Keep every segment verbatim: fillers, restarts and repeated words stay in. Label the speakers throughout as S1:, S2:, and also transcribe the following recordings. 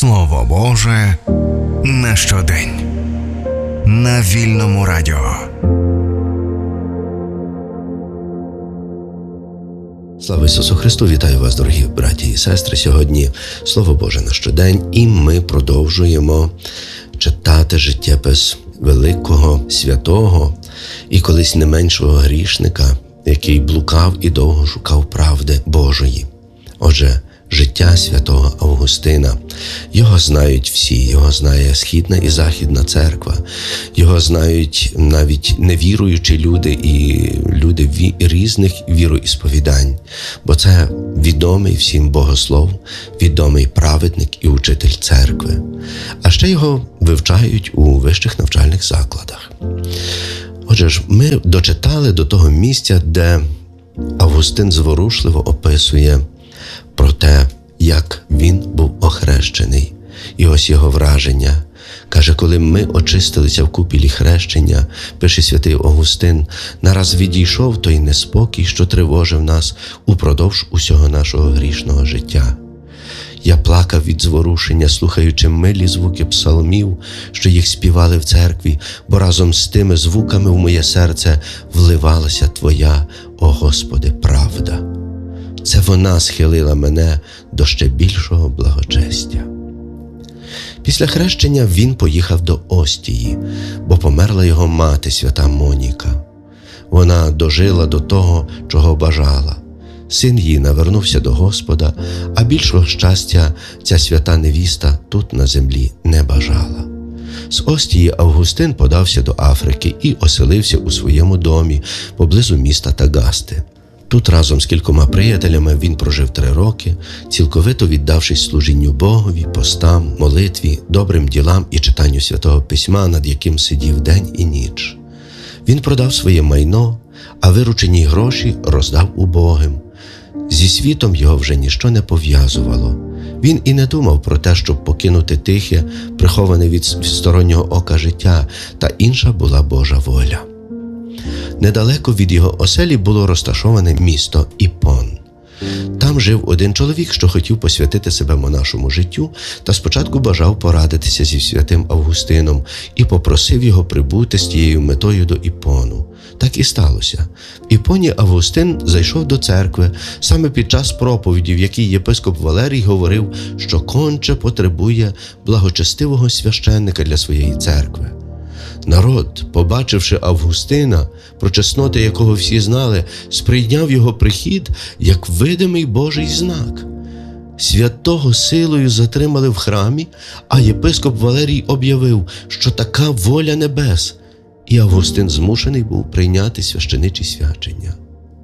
S1: Слово Боже на щодень. На Вільному радіо.
S2: Слава Ісусу Христу! Вітаю вас, дорогі браті і сестри! Сьогодні Слово Боже на щодень, і ми продовжуємо читати життєпис великого, святого і колись не меншого грішника, який блукав і довго шукав правди Божої. Отже, життя святого Августина. Його знають всі, його знає Східна і Західна церква, його знають навіть невіруючі люди і люди ві... різних віроісповідань, бо це відомий всім богослов, відомий праведник і учитель церкви. А ще його вивчають у вищих навчальних закладах. Отже ж, ми дочитали до того місця, де Августин зворушливо описує про те, як він був охрещений. І ось його враження. Каже, коли ми очистилися в купілі хрещення, пише святий Августин, нараз відійшов той неспокій, що тривожив нас упродовж усього нашого грішного життя. Я плакав від зворушення, слухаючи милі звуки псалмів, що їх співали в церкві, бо разом з тими звуками в моє серце вливалася Твоя, о Господи, правда. Це вона схилила мене до ще більшого благочестя. Після хрещення він поїхав до Остії, бо померла його мати, свята Моніка. Вона дожила до того, чого бажала. Син її навернувся до Господа, а більшого щастя ця свята невіста тут на землі не бажала. З Остії Августин подався до Африки і оселився у своєму домі поблизу міста Тагасти. Тут разом з кількома приятелями він прожив три роки, цілковито віддавшись служінню Богові, постам, молитві, добрим ділам і читанню Святого Письма, над яким сидів день і ніч. Він продав своє майно, а виручені гроші роздав убогим. Зі світом його вже ніщо не пов'язувало. Він і не думав про те, щоб покинути тихе, приховане від стороннього ока життя, та інша була Божа воля. Недалеко від його оселі було розташоване місто Іпон. Там жив один чоловік, що хотів посвятити себе монашому життю, та спочатку бажав порадитися зі святим Августином і попросив його прибути з тією метою до Іпону. Так і сталося. В Іпоні Августин зайшов до церкви саме під час проповіді, в якій єпископ Валерій говорив, що конче потребує благочестивого священника для своєї церкви. Народ, побачивши Августина, про чесноти якого всі знали, сприйняв його прихід як видимий Божий знак. Святого силою затримали в храмі, а єпископ Валерій об'явив, що така воля небес, і Августин змушений був прийняти священичі свячення.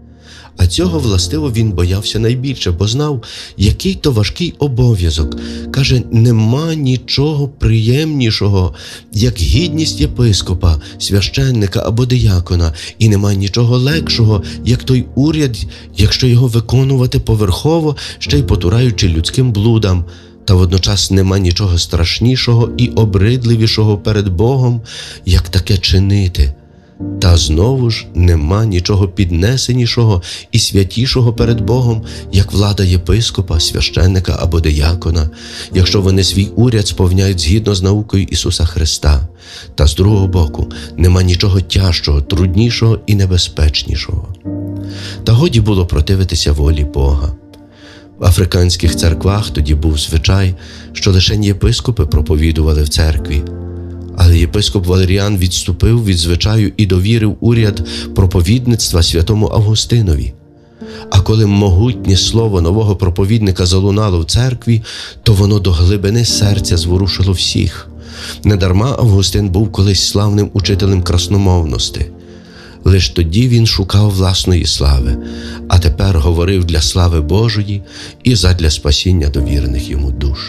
S2: А цього, властиво, він боявся найбільше, бо знав, який то важкий обов'язок. Каже, нема нічого приємнішого, як гідність єпископа, священника або диякона, і нема нічого легшого, як той уряд, якщо його виконувати поверхово, ще й потураючи людським блудам. Та водночас нема нічого страшнішого і обридливішого перед Богом, як таке чинити. Та знову ж нема нічого піднесенішого і святішого перед Богом, як влада єпископа, священника або диякона, якщо вони свій уряд сповняють згідно з наукою Ісуса Христа. Та з другого боку, нема нічого тяжчого, труднішого і небезпечнішого. Та годі було противитися волі Бога. В африканських церквах тоді був звичай, що лише єпископи проповідували в церкві. Але єпископ Валеріан відступив від звичаю і довірив уряд проповідництва святому Августинові. А коли могутнє слово нового проповідника залунало в церкві, то воно до глибини серця зворушило всіх. Недарма Августин був колись славним учителем красномовності. Лиш тоді він шукав власної слави, а тепер говорив для слави Божої і задля спасіння довірених йому душ.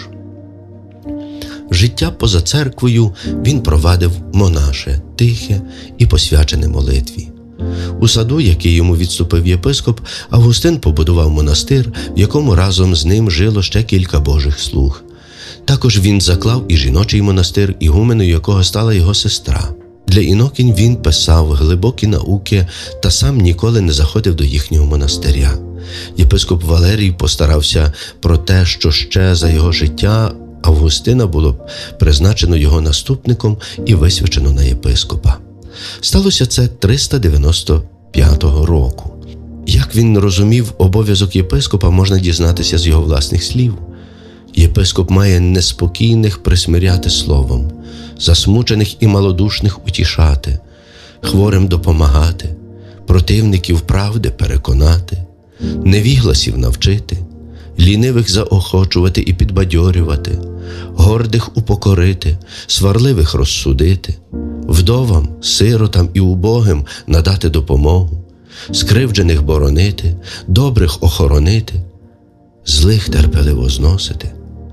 S2: Життя поза церквою він провадив монаше, тихе і посвячене молитві. У саду, який йому відступив єпископ, Августин побудував монастир, в якому разом з ним жило ще кілька божих слуг. Також він заклав і жіночий монастир, ігуменою якого стала його сестра. Для інокінь він писав глибокі науки та сам ніколи не заходив до їхнього монастиря. Єпископ Валерій постарався про те, що ще за його життя Августина було призначено його наступником і висвячено на єпископа. Сталося це триста дев'яносто п'ятого року. Як він розумів обов'язок єпископа, можна дізнатися з його власних слів. Єпископ має неспокійних присмиряти словом, засмучених і малодушних утішати, хворим допомагати, противників правди переконати, невігласів навчити, лінивих заохочувати і підбадьорювати, гордих упокорити, сварливих розсудити, вдовам, сиротам і убогим надати допомогу, скривджених боронити, добрих охоронити, злих терпеливо зносити,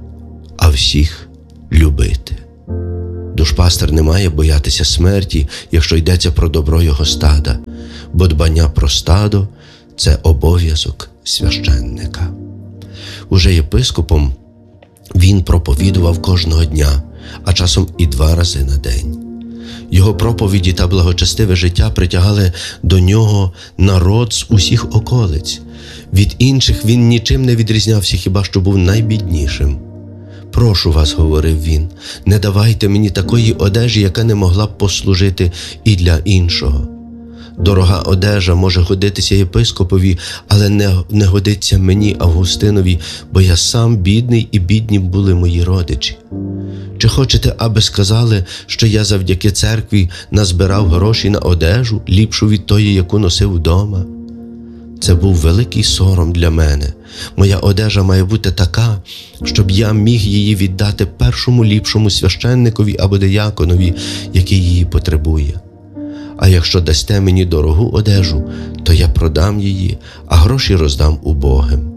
S2: а всіх любити. Душпастер не має боятися смерті, якщо йдеться про добро його стада, бо дбання про стадо – це обов'язок священника. Уже єпископом він проповідував кожного дня, а часом і два рази на день. Його проповіді та благочестиве життя притягали до нього народ з усіх околиць. Від інших він нічим не відрізнявся, хіба що був найбіднішим. «Прошу вас, – говорив він, – не давайте мені такої одежі, яка не могла б послужити і для іншого. Дорога одежа може годитися єпископові, але не, не годиться мені, Августинові, бо я сам бідний і бідні були мої родичі. Чи хочете, аби сказали, що я завдяки церкві назбирав гроші на одежу, ліпшу від тої, яку носив вдома? Це був великий сором для мене. Моя одежа має бути така, щоб я міг її віддати першому ліпшому священникові або дияконові, який її потребує. А якщо дасте мені дорогу одежу, то я продам її, а гроші роздам убогим».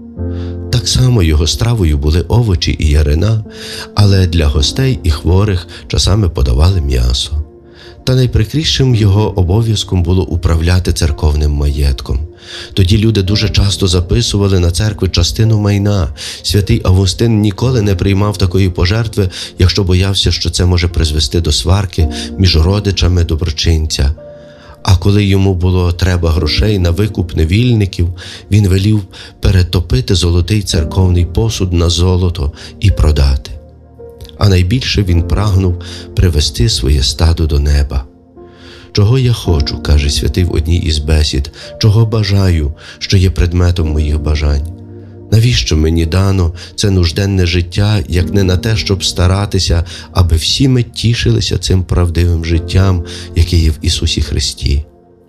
S2: Так само його стравою були овочі і ярина, але для гостей і хворих часами подавали м'ясо. Та найприкрішим його обов'язком було управляти церковним маєтком. Тоді люди дуже часто записували на церкви частину майна. Святий Августин ніколи не приймав такої пожертви, якщо боявся, що це може призвести до сварки між родичами доброчинця. А коли йому було треба грошей на викуп невільників, він велів перетопити золотий церковний посуд на золото і продати. А найбільше він прагнув привести своє стадо до неба. «Чого я хочу, – каже святий в одній із бесід, – чого бажаю, що є предметом моїх бажань? Навіщо мені дано це нужденне життя, як не на те, щоб старатися, аби всі ми тішилися цим правдивим життям, яке є в Ісусі Христі?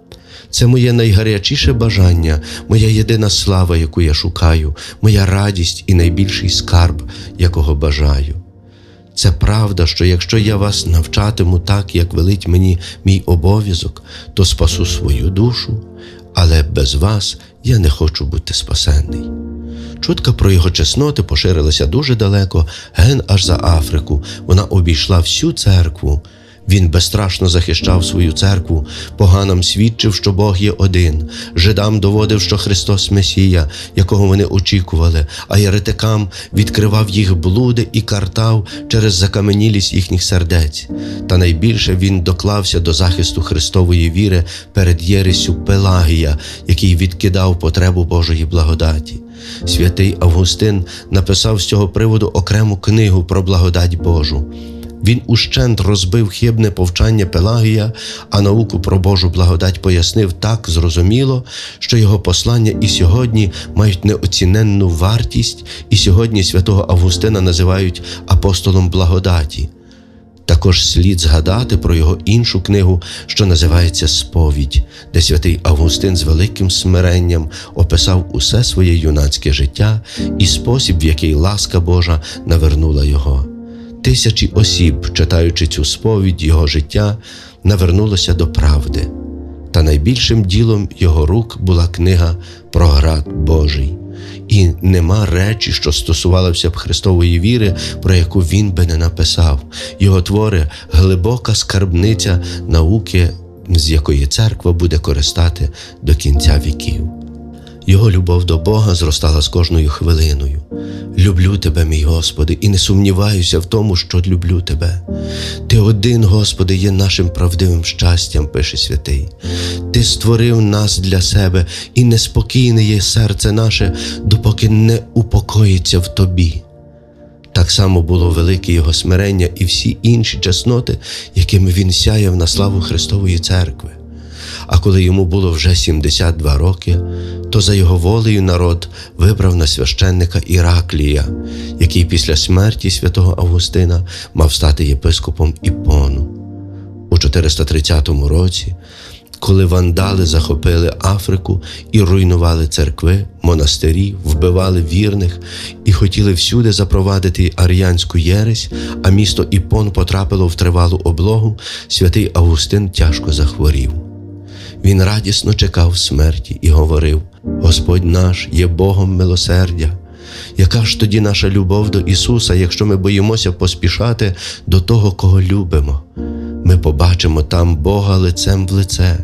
S2: Це моє найгарячіше бажання, моя єдина слава, яку я шукаю, моя радість і найбільший скарб, якого бажаю. Це правда, що якщо я вас навчатиму так, як велить мені мій обов'язок, то спасу свою душу, але без вас я не хочу бути спасенний». Чутка про його чесноти поширилася дуже далеко, ген аж за Африку. Вона обійшла всю церкву. Він безстрашно захищав свою церкву, поганам свідчив, що Бог є один, жидам доводив, що Христос Месія, якого вони очікували, а єретикам відкривав їх блуди і картав через закаменілість їхніх сердець. Та найбільше він доклався до захисту Христової віри перед єрессю Пелагія, який відкидав потребу Божої благодаті. Святий Августин написав з цього приводу окрему книгу про благодать Божу. Він ущент розбив хибне повчання Пелагія, а науку про Божу благодать пояснив так зрозуміло, що його послання і сьогодні мають неоціненну вартість, і сьогодні святого Августина називають апостолом благодаті. Також слід згадати про його іншу книгу, що називається «Сповідь», де святий Августин з великим смиренням описав усе своє юнацьке життя і спосіб, в який ласка Божа навернула його. Тисячі осіб, читаючи цю сповідь його життя, навернулося до правди. Та найбільшим ділом його рук була книга про град Божий. І нема речі, що стосувалося б Христової віри, про яку він би не написав. Його твори – глибока скарбниця науки, з якої церква буде користати до кінця віків. Його любов до Бога зростала з кожною хвилиною. «Люблю Тебе, мій Господи, і не сумніваюся в тому, що люблю Тебе. Ти один, Господи, є нашим правдивим щастям», – пише святий. «Ти створив нас для себе, і неспокійне є серце наше, допоки не упокоїться в Тобі. Так само було велике його смирення і всі інші чесноти, якими він сяяв на славу Христової церкви. А коли йому було вже сімдесят два роки, то за його волею народ вибрав на священника Іраклія, який після смерті святого Августина мав стати єпископом Іпону. У чотириста тридцятому році, коли вандали захопили Африку і руйнували церкви, монастирі, вбивали вірних і хотіли всюди запровадити аріянську єресь, а місто Іпон потрапило в тривалу облогу, святий Августин тяжко захворів. Він радісно чекав смерті і говорив: «Господь наш є Богом милосердя. Яка ж тоді наша любов до Ісуса, якщо ми боїмося поспішати до того, кого любимо? Ми побачимо там Бога лицем в лице.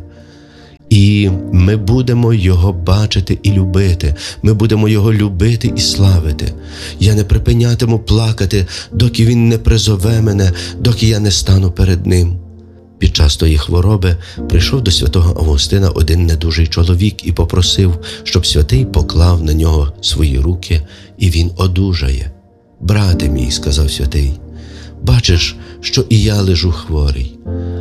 S2: І ми будемо Його бачити і любити, ми будемо Його любити і славити. Я не припинятиму плакати, доки Він не призове мене, доки я не стану перед Ним». Під час тої хвороби прийшов до святого Августина один недужий чоловік і попросив, щоб святий поклав на нього свої руки, і він одужає. «Брате мій», – сказав святий, – «бачиш, що і я лежу хворий.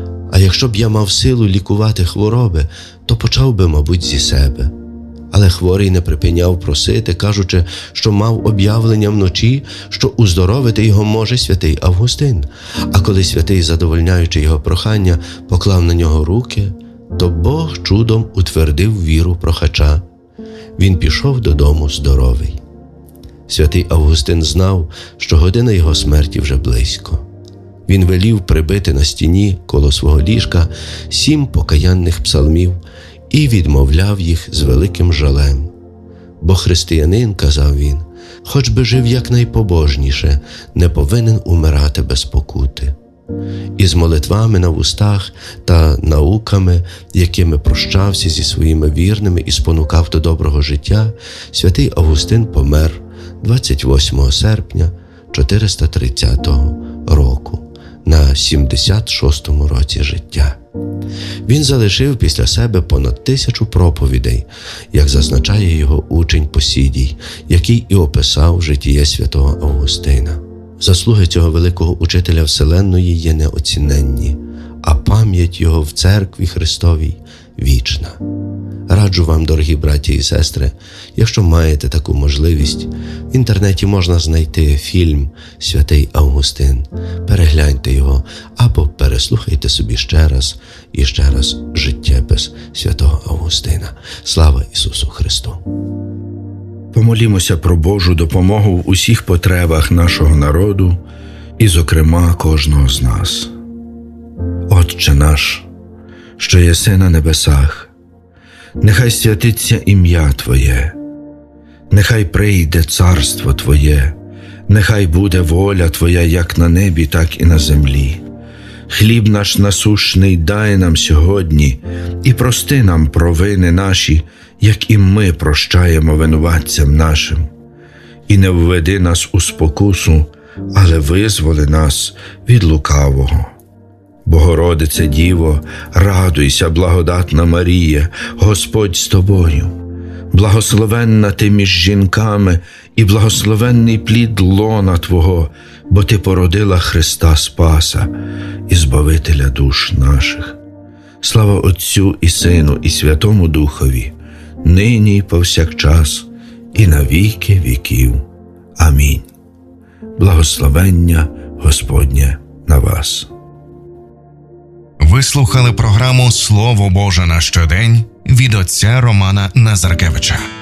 S2: А якщо б я мав силу лікувати хвороби, то почав би, мабуть, зі себе». Але хворий не припиняв просити, кажучи, що мав об'явлення вночі, що уздоровити його може святий Августин. А коли святий, задовольняючи його прохання, поклав на нього руки, то Бог чудом утвердив віру прохача. Він пішов додому здоровий. Святий Августин знав, що година його смерті вже близько. Він велів прибити на стіні коло свого ліжка сім покаянних псалмів і відмовляв їх з великим жалем. Бо християнин, казав він, хоч би жив якнайпобожніше, не повинен умирати без покути. І з молитвами на вустах та науками, якими прощався зі своїми вірними і спонукав до доброго життя, святий Августин помер двадцять восьмого серпня чотириста тридцятого року на сімдесят шостому році життя. Він залишив після себе понад тисячу проповідей, як зазначає його учень Посідій, який і описав життя святого Августина. Заслуги цього великого учителя вселенної є неоціненні, а пам'ять його в церкві Христовій вічна. Раджу вам, дорогі браті і сестри, якщо маєте таку можливість, в інтернеті можна знайти фільм «Святий Августин». Перегляньте його або переслухайте собі ще раз і ще раз життєпис святого Августина. Слава Ісусу Христу!
S3: Помолімося про Божу допомогу в усіх потребах нашого народу і, зокрема, кожного з нас. Отче наш, що єси на небесах, нехай святиться ім'я Твоє, нехай прийде царство Твоє, нехай буде воля Твоя як на небі, так і на землі. Хліб наш насущний дай нам сьогодні, і прости нам провини наші, як і ми прощаємо винуватцям нашим. І не введи нас у спокусу, але визволи нас від лукавого. Богородице Діво, радуйся, благодатна Марія, Господь з тобою. Благословенна ти між жінками, і благословенний плід лона Твого, бо ти породила Христа Спаса і Збавителя душ наших. Слава Отцю і Сину, і Святому Духові, нині і повсякчас, і на віки віків. Амінь. Благословення Господнє на вас.
S1: Ви слухали програму «Слово Боже на щодень» від отця Романа Назаркевича.